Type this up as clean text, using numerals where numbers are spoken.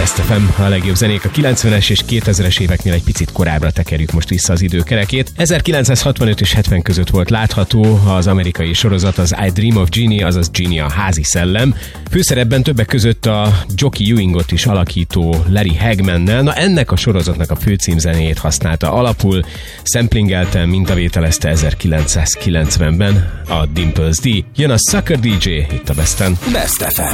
Best FM, a legjobb zenék a 90-es és 2000-es éveknél egy picit korábbra tekerjük most vissza az időkerekét. 1965 és 70 között volt látható az amerikai sorozat, az I Dream of Jeannie, azaz Jeannie a házi szellem. Főszerepben többek között a Jockey Ewingot is alakító Larry Hagmannel. Na, ennek a sorozatnak a főcímzenéjét használta alapul, samplingelte, mintavételezte 1990-ben a Dimples D. Jön a Sucker DJ itt a Besten. Best FM.